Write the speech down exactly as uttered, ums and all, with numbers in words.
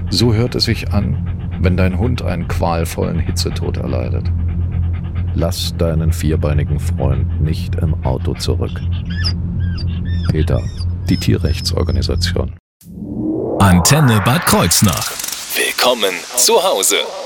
So hört es sich an, wenn dein Hund einen qualvollen Hitzetod erleidet. Lass deinen vierbeinigen Freund nicht im Auto zurück. PETA, die Tierrechtsorganisation. Antenne Bad Kreuznach. Willkommen zu Hause.